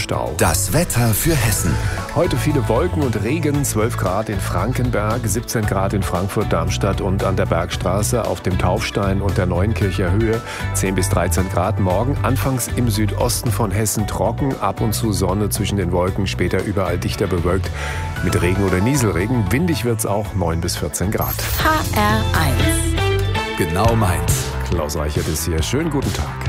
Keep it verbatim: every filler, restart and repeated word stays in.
Stau. Das Wetter für Hessen. Heute viele Wolken und Regen, zwölf Grad in Frankenberg, siebzehn Grad in Frankfurt, Darmstadt und an der Bergstraße, auf dem Taufstein und der Neuenkircher Höhe, zehn bis dreizehn Grad. Morgen anfangs im Südosten von Hessen trocken, ab und zu Sonne zwischen den Wolken, später überall dichter bewölkt mit Regen oder Nieselregen. Windig wird's auch, neun bis vierzehn Grad. H R eins. Genau meins. Klaus Reichert ist hier. Schönen guten Tag.